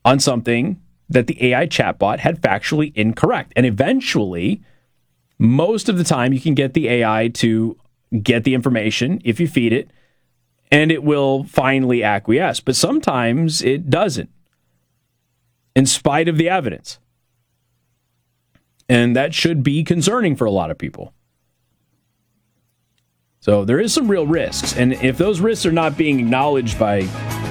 on something that the AI chatbot had factually incorrect. And eventually, most of the time, you can get the AI to get the information if you feed it, and it will finally acquiesce. But sometimes it doesn't, in spite of the evidence. And that should be concerning for a lot of people. So there is some real risks. And if those risks are not being acknowledged by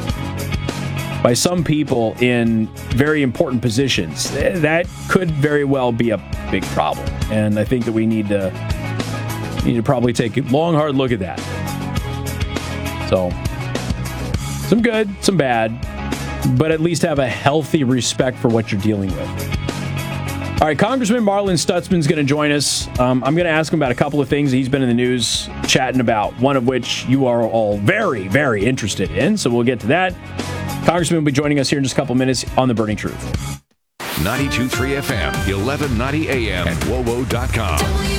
some people in very important positions, that could very well be a big problem. And I think that we need to probably take a long, hard look at that. So, some good, some bad, but at least have a healthy respect for what you're dealing with. All right, Congressman Marlin Stutzman's going to join us. I'm going to ask him about a couple of things he's been in the news chatting about, one of which you are all very, very interested in. So we'll get to that. Congressman will be joining us here in just a couple minutes on The Burning Truth. 92.3 FM, 1190 AM, and WOWO.com.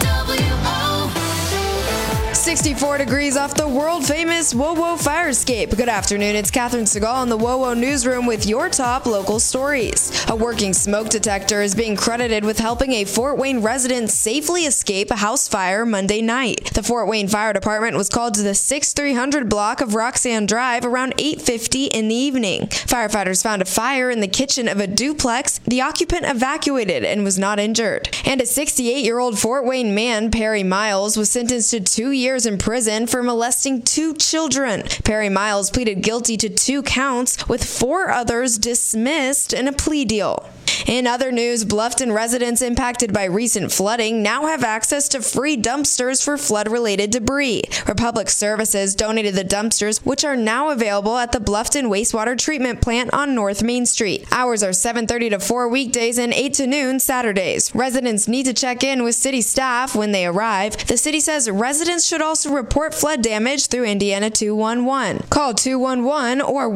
64 degrees off the world-famous WOWO fire escape. Good afternoon, it's Catherine Segal in the WOWO newsroom with your top local stories. A working smoke detector is being credited with helping a Fort Wayne resident safely escape a house fire Monday night. The Fort Wayne Fire Department was called to the 6300 block of Roxanne Drive around 8:50 in the evening. Firefighters found a fire in the kitchen of a duplex. The occupant evacuated and was not injured. And a 68-year-old Fort Wayne man, Perry Miles, was sentenced to 2 years in prison for molesting 2 children. Perry Miles pleaded guilty to 2 counts, with 4 others dismissed in a plea deal. In other news, Bluffton residents impacted by recent flooding now have access to free dumpsters for flood-related debris. Republic Services donated the dumpsters, which are now available at the Bluffton Wastewater Treatment Plant on North Main Street. Hours are 7:30 to 4 weekdays and 8 to noon Saturdays. Residents need to check in with city staff when they arrive. The city says residents should also report flood damage through Indiana 211. Call 211 or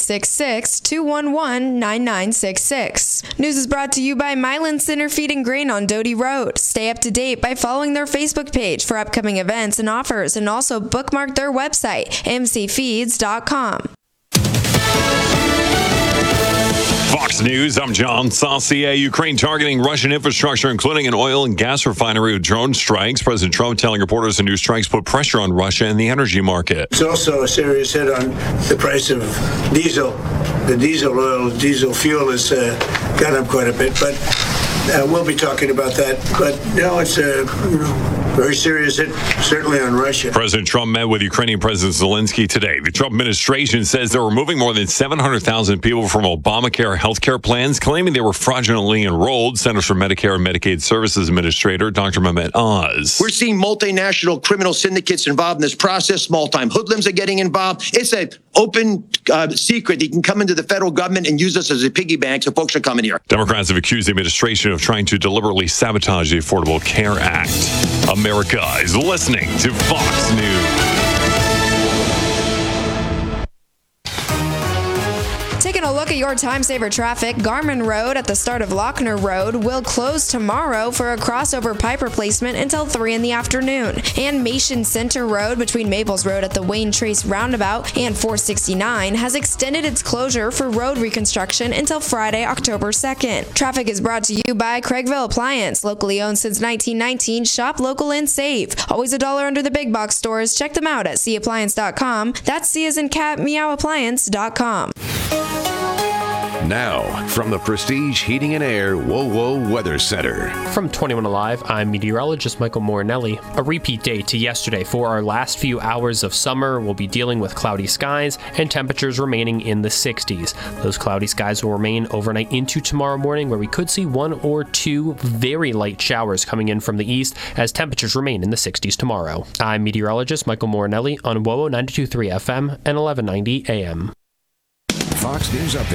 1-866-211-9966. News is brought to you by Milan Center Feed and Grain on Doty Road. Stay up to date by following their Facebook page for upcoming events and offers, and also bookmark their website, mcfeeds.com. Fox News, I'm John Saucier. Ukraine targeting Russian infrastructure, including an oil and gas refinery with drone strikes. President Trump telling reporters the new strikes put pressure on Russia and the energy market. It's also a serious hit on the price of diesel. The diesel fuel has gone up quite a bit, but we'll be talking about that. But, it's a very serious hit, certainly on Russia. President Trump met with Ukrainian President Zelensky today. The Trump administration says they're removing more than 700,000 people from Obamacare health care plans, claiming they were fraudulently enrolled. Centers for Medicare and Medicaid Services Administrator Dr. Mehmet Oz. We're seeing multinational criminal syndicates involved in this process. Small-time hoodlums are getting involved. It's an open secret. You can come into the federal government and use us as a piggy bank, so folks are coming here. Democrats have accused the administration of trying to deliberately sabotage the Affordable Care Act. America is listening to Fox News. Taking a look at your time-saver traffic, Garmin Road at the start of Lochner Road will close tomorrow for a crossover pipe replacement until 3 in the afternoon. And Mason Center Road between Maples Road at the Wayne Trace Roundabout and 469 has extended its closure for road reconstruction until Friday, October 2nd. Traffic is brought to you by Craigville Appliance, locally owned since 1919. Shop local and save. Always $1 under the big box stores. Check them out at cappliance.com. That's C as in cat, meowappliance.com. Now, from the Prestige Heating and Air WOWO Weather Center. From 21 Alive, I'm meteorologist Michael Morinelli. A repeat day to yesterday. For our last few hours of summer, we'll be dealing with cloudy skies and temperatures remaining in the 60s. Those cloudy skies will remain overnight into tomorrow morning, where we could see 1 or 2 very light showers coming in from the east as temperatures remain in the 60s tomorrow. I'm meteorologist Michael Morinelli on WOWO 92.3 FM and 1190 AM. Fox News Update.